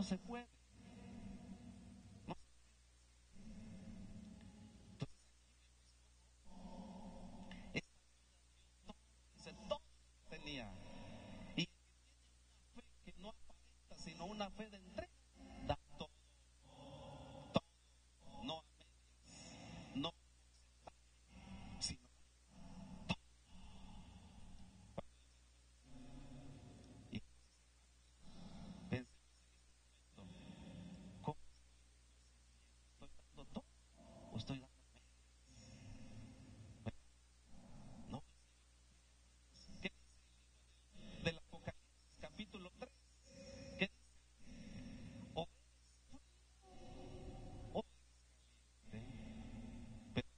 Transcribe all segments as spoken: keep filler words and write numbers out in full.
se puede. No. Entonces, esta vida todo tenía. Y una fe que no aparenta, sino una fe de entrega, da todo, todo, no a medias, no sino todo. Y pensemos en este momento, ¿cómo estoy dando todo o estoy dando medio? ¿No? ¿Qué dice el libro del Apocalipsis, capítulo tres? ¿Qué dice? O o caliente, pero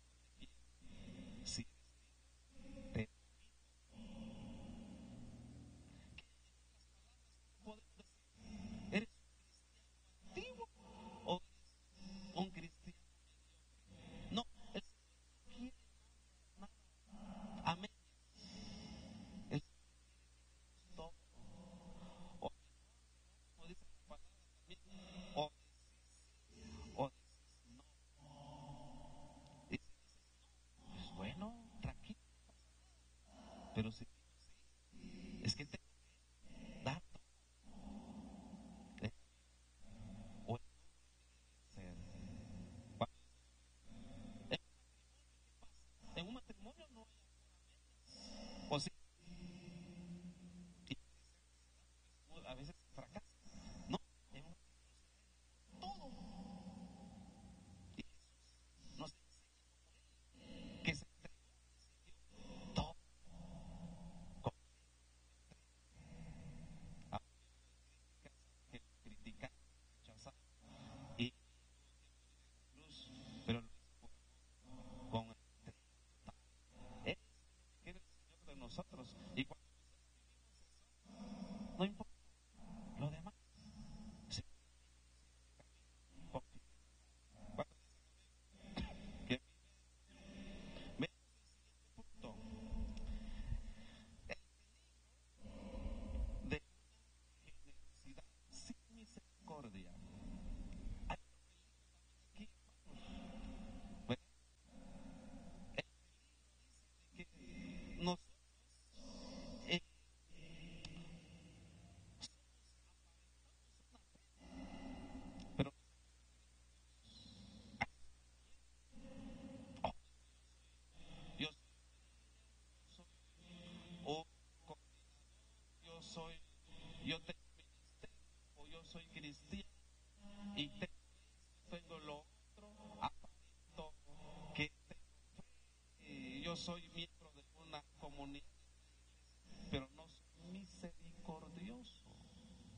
si te podemos decir, ¿eres un cristiano activo o eres un cristiano mediocre? No, el Señor no quiere nada, nada a medias. El Señor quiere todo. O como dice la palabra también, o decís sí o decís no. Y si dices no, pues bueno, tranquilo, pero si digo sí, es que tengo que dar todo. ¿Eh? O ser. Cuando en un matrimonio no hay amor, o sí, y a veces fracasa. No, en un matrimonio todo. Y Jesús nos enseña que se entregó, recibió todo. Con a que lo criticaron, rechazaron y tuvo tiempo de ir en la cruz, pero lo hizo por amor, con entrega total. Eso es lo que quiere el Señor de nosotros. Y cuando no importa lo demás, se confía. ¿Cuántos dicen amén? Que veamos el siguiente punto. El peligro de una generosidad sin misericordia. Hay otro peligro también aquí, hermanos. ¿Verdad? El peligro dice de que nosotros eh, somos aparentamos una fe, pero oh, yo soy, yo soy, yo soy un coordinador, yo soy, yo tengo